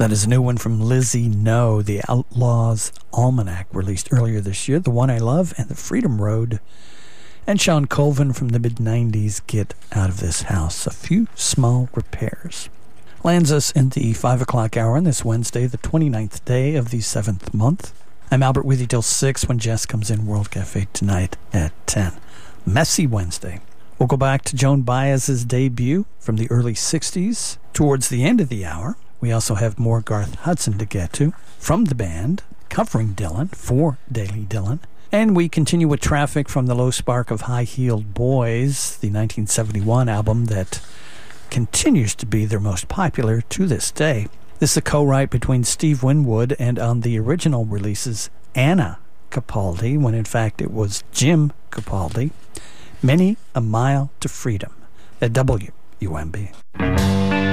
That is a new one from Lizzie No, The Outlaws Almanac, released earlier this year. The One I Love and The Freedom Road. And Sean Colvin from the mid-90s, Get Out of This House. A Few Small Repairs. Lands us in the 5 o'clock hour on this Wednesday, the 29th day of the 7th month. I'm Albert with you till 6 when Jess comes in World Cafe tonight at 10. Messy Wednesday. We'll go back to Joan Baez's debut from the early 60s. Towards the end of the hour, we also have more Garth Hudson to get to from the band, covering Dylan for Daily Dylan. And we continue with Traffic from the Low Spark of High-Heeled Boys, the 1971 album that continues to be their most popular to this day. This is a co-write between Steve Winwood and on the original releases, Anna Capaldi, when in fact it was Jim Capaldi. Many a Mile to Freedom at WUMB.